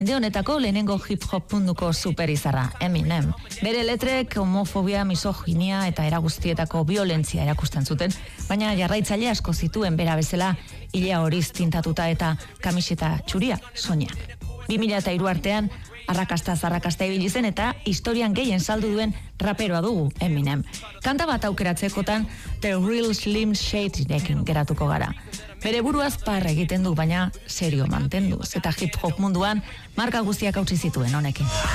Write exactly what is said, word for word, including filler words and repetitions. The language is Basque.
De honetako lehenengo hip-hop munduko superizarra, Eminem. Bere letrek homofobia, misoginia eta era guztietako violentzia erakusten zuten, baina jarraitzaile asko zituen bera bezala, ilea horiz tintatuta eta kamiseta txuria soinean. bi mila hiru artean, arrakasta zarrakasta ibili zen eta historian gehien saldu duen raperoa dugu, Eminem. Kanta bat aukeratzekotan, The Real Slim Shadyrekin geratuko gara. Bere buruaz parra egiten du, baina serio mantenduz, eta hip-hop munduan marka guztiak hautsi zituen honekin.